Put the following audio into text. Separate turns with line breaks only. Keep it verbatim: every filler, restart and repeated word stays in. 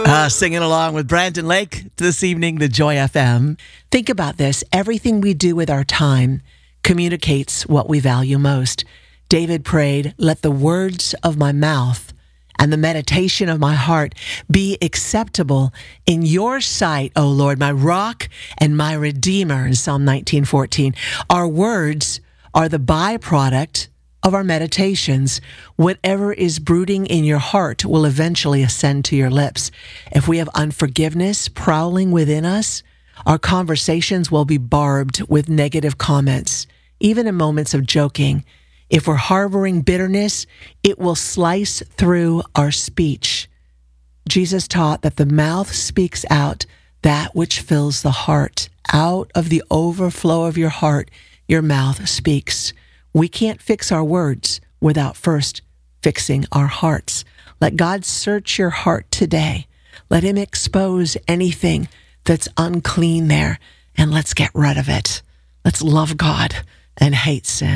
Uh, singing along with Brandon Lake this evening, the Joy F M. Think about this. Everything we do with our time communicates what we value most. David prayed, "Let the words of my mouth and the meditation of my heart be acceptable in your sight, O Lord, my rock and my redeemer," in Psalm nineteen fourteen. Our words are the byproduct of our meditations. Whatever is brooding in your heart will eventually ascend to your lips. If we have unforgiveness prowling within us, our conversations will be barbed with negative comments, even in moments of joking. If we're harboring bitterness, it will slice through our speech. Jesus taught that the mouth speaks out that which fills the heart. Out of the overflow of your heart, your mouth speaks. We can't fix our words without first fixing our hearts. Let God search your heart today. Let him expose anything that's unclean there, and let's get rid of it. Let's love God and hate sin.